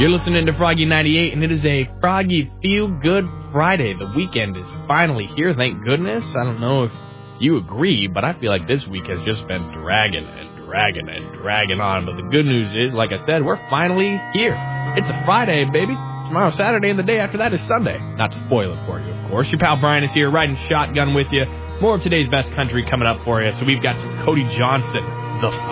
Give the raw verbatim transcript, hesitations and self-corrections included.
You're listening to Froggy ninety-eight, and it is a Froggy Feel-Good Friday. The weekend is finally here, thank goodness. I don't know if you agree, but I feel like this week has just been dragging and dragging and dragging on. But the good news is, like I said, we're finally here. It's a Friday, baby. Tomorrow's Saturday, and the day after that is Sunday. Not to spoil it for you, of course. Your pal Brian is here, riding shotgun with you. More of today's best country coming up for you. So we've got Cody Johnson, the